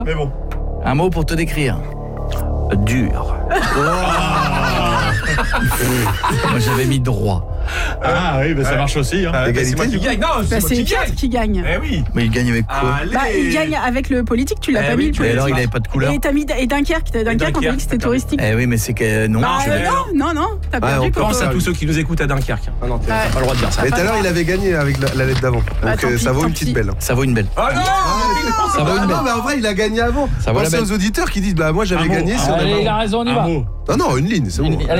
Mais bon. Un mot pour te décrire. Dur. Moi j'avais mis droit. Ah oui, ça marche aussi. Hein. C'est moi qui gagne. Non, c'est moi C'est Pierre qui gagne. Eh oui. Mais il gagne avec quoi? Allez. Il gagne avec le politique, tu l'as pas mis le Mais politique. alors il avait pas de couleur. Et t'as mis Dunkerque, on t'a dit que c'était touristique. Eh oui, mais c'est que non. Non, t'as perdu. On pense à tous ceux qui nous écoutent à Dunkerque. Ah non, t'as pas le droit de dire ça. Mais tout à l'heure, il avait gagné avec la lettre d'avant. Donc ça vaut une petite belle. Ça vaut une belle. Ah non. Ça vaut une belle. Non, mais en vrai, il a gagné avant. Ça vaut la Pensez belle. aux auditeurs qui disent bah moi j'avais gagné. Allez, il a raison, on y va. Non, une ligne, c'est bon.